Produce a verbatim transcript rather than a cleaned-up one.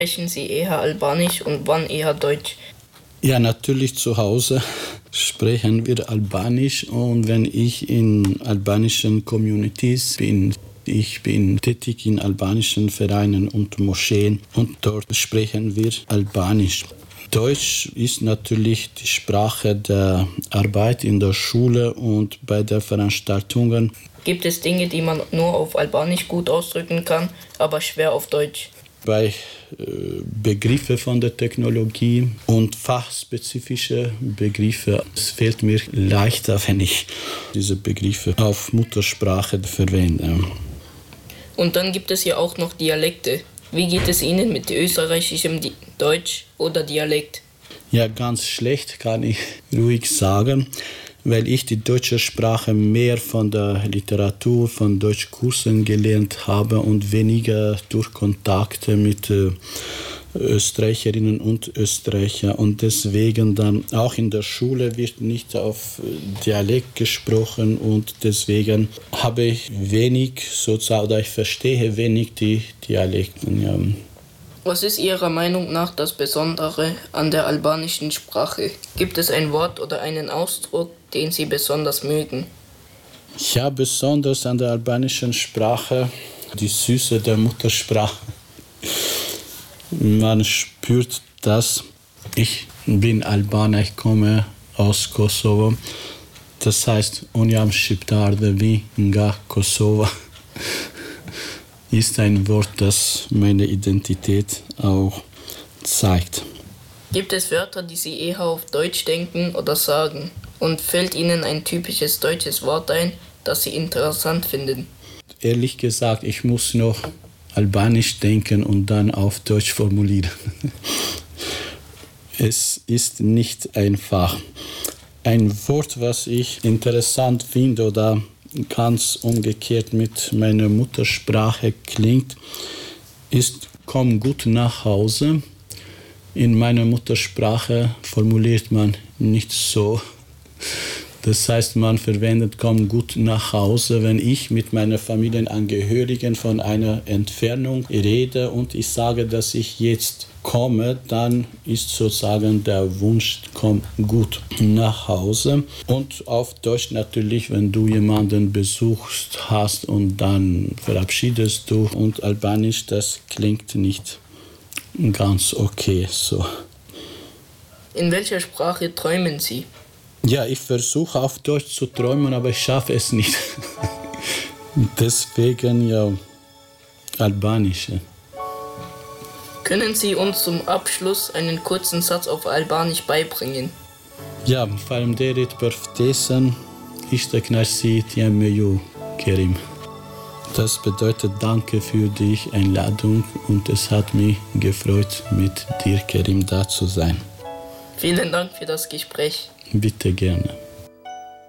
Sprechen Sie eher Albanisch und wann eher Deutsch? Ja, natürlich zu Hause sprechen wir Albanisch und wenn ich in albanischen Communities bin, ich bin tätig in albanischen Vereinen und Moscheen und dort sprechen wir Albanisch. Deutsch ist natürlich die Sprache der Arbeit in der Schule und bei den Veranstaltungen. Gibt es Dinge, die man nur auf Albanisch gut ausdrücken kann, aber schwer auf Deutsch? Bei äh, Begriffe von der Technologie und fachspezifische Begriffe, es fällt mir leichter, wenn ich diese Begriffe auf Muttersprache verwende. Und dann gibt es ja auch noch Dialekte. Wie geht es Ihnen mit österreichischem Di- Deutsch oder Dialekt? Ja, ganz schlecht kann ich ruhig sagen, weil ich die deutsche Sprache mehr von der Literatur, von Deutschkursen gelernt habe und weniger durch Kontakte mit äh, Österreicherinnen und Österreichern. Und deswegen dann auch in der Schule wird nicht auf Dialekt gesprochen und deswegen habe ich wenig, sozusagen, oder ich verstehe wenig die Dialekten. Ja. Was ist Ihrer Meinung nach das Besondere an der albanischen Sprache? Gibt es ein Wort oder einen Ausdruck, den Sie besonders mögen? Ja, besonders an der albanischen Sprache die Süße der Muttersprache. Man spürt das. Ich bin Albaner, ich komme aus Kosovo. Das heißt, unë jam shqiptar dhe vi nga Kosova. Ist ein Wort, das meine Identität auch zeigt. Gibt es Wörter, die Sie eher auf Deutsch denken oder sagen? Und fällt Ihnen ein typisches deutsches Wort ein, das Sie interessant finden? Ehrlich gesagt, ich muss noch Albanisch denken und dann auf Deutsch formulieren. Es ist nicht einfach. Ein Wort, was ich interessant finde oder ganz umgekehrt mit meiner Muttersprache klingt, ist komm gut nach Hause. In meiner Muttersprache formuliert man nicht so. Das heißt, man verwendet komm gut nach Hause, wenn ich mit meinen Familienangehörigen von einer Entfernung rede und ich sage, dass ich jetzt komme, dann ist sozusagen der Wunsch, komm gut nach Hause. Und auf Deutsch natürlich, wenn du jemanden besuchst hast und dann verabschiedest du. Und Albanisch, das klingt nicht ganz okay so. In welcher Sprache träumen Sie? Ja, ich versuche auf Deutsch zu träumen, aber ich schaffe es nicht. Deswegen ja Albanisch. Können Sie uns zum Abschluss einen kurzen Satz auf Albanisch beibringen? Ja, faleminderit për ftesën, ishte kënaqësi të jem me ju, Kerim. Das bedeutet Danke für die Einladung und es hat mich gefreut, mit dir, Kerim, da zu sein. Vielen Dank für das Gespräch. Bitte gerne.